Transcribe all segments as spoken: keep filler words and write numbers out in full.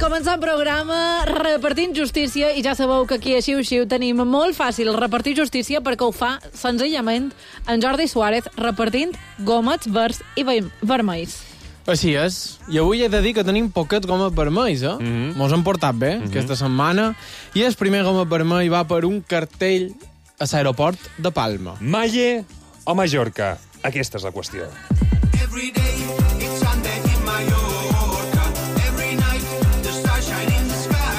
començar el programa repartint justícia i ja sabeu que aquí a Xiu-Xiu tenim molt fàcil repartir justícia perquè ho fa senzillament en Jordi Suárez repartint gòmets verds i vermells. Així és. I avui he de dir que tenim poquets gòmets vermells, eh? Mm-hmm. Mos han portat bé mm-hmm. aquesta setmana. I el primer gòmet vermell va per un cartell a l'aeroport de Palma. Malle o Mallorca? Aquesta és la qüestió. Every day, it's Sunday in Mallorca. Every night, the star shine in the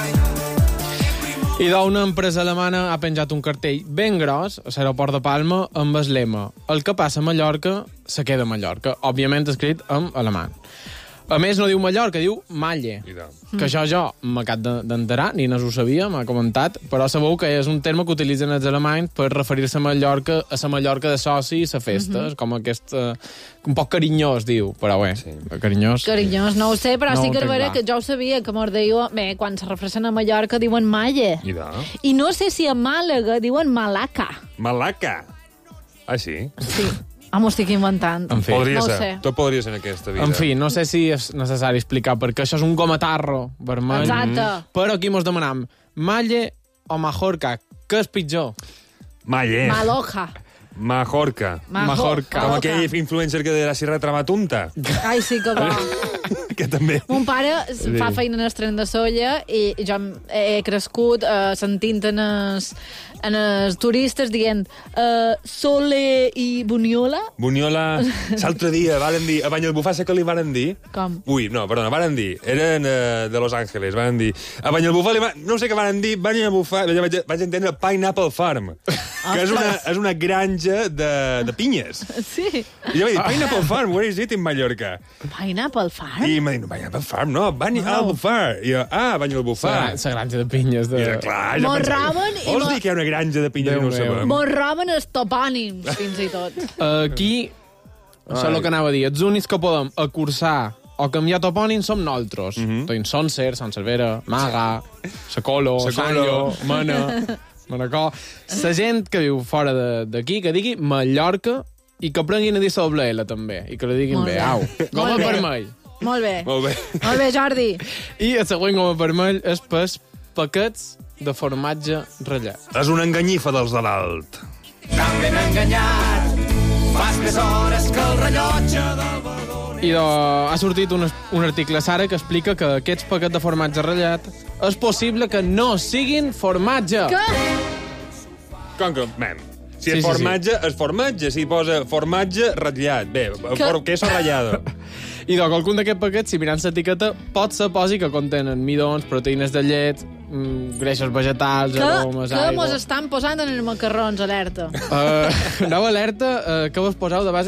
sky. I d'una empresa alemana ha penjat un cartell ben gros a l'aeroport de Palma amb el lema "El que passa a Mallorca se queda a Mallorca", òbviament escrit en alemany. A més, no diu Mallorca, diu Malle. Que això jo m'acabo d'enterar, ni no ho sabia, m'ha comentat, però sabeu que és un terme que utilitzen els alemanys per referir-se a Mallorca, a la Mallorca de soci i la festa. Mm-hmm. Com aquest... Uh, un poc carinyós, diu, però bé, sí. carinyós... Carinyós, no ho sé, però no sí que és vera que jo ho sabia, que mos diu... Bé, quan se refereixen a Mallorca diuen Malle. I, de? I no sé si a Màlaga diuen Malaca. Malaca? Ah, sí? Sí. Ah, m'ho estic inventant. En fi. Podria no ser. Sé. Tot podria ser en aquesta vida. En fi, no sé si és necessari explicar perquè això és un gomatarro vermell. Exacte. Però aquí mos demanam Malle o Majorca? Què és pitjor? Malle. Maloja. Majorca. Majorca. Com aquell influencer que de la Sierra Tramatunta. Ai, sí que va. Que també... Mon pare sí. fa feina en el tren de solla i jo he crescut uh, sentint en els, en els turistes dient uh, Sole i Bunyola. Bunyola... L'altre dia varen dir... A Banyalbufar sé que li varen dir... Com? Ui, no, perdona, varen dir... Eren uh, de Los Ángeles, varen dir... A Banyalbufar li van... No sé què varen dir... Banyalbufar... Vaig, vaig entendre Pineapple Farm. Que és una, és una granja de, de pinyes. Sí. I jo vaig dir, Pineapple Farm, where is it in Mallorca? Pineapple Farm? I m'ha dit, Pineapple Farm, no, Banyalbufar. I jo, ah, Banyalbufar. La granja de pinyes. De... I jo, clar, jo Mos pensava... roben i Vols mo- dir que hi ha una granja de pinyes i no ho sabem? Mos roben els topònims, fins i tot. Aquí, això és el que anava a dir, els únics que podem acursar o canviar topònims som nosaltres. Mm-hmm. Tenim Son Ser, Son Cervera, Maga, Sacolo, Sanyo, Mana, Manacó. La gent que viu fora d'aquí, que digui Mallorca i que aprenguin a dir sobre L també, i que li diguin bé, au, goma vermell. Molt bé. Molt bé. Molt bé, Jordi. I el següent goma vermell és pels paquets de formatge ratllat. És una enganyifa dels de l'alt. Tan ben enganyat, fas més hores que el rellotge del vagó. I de, ha sortit un, un article a Sara que explica que aquests paquets de formatge ratllat és possible que no siguin formatge. Què? Com que, mem, si Sí, és sí, formatge, és formatge. Si posa formatge ratllat. Bé, que... queso ratllado. I de qualcun d'aquests paquets, si mirant l'etiqueta, pot ser posi que contenen midons, proteïnes de llet, mm, greixos vegetals, Que, aromes, que aigua... mos estan posant en els macarrons, alerta. Uh, nova alerta uh, que vos poseu de base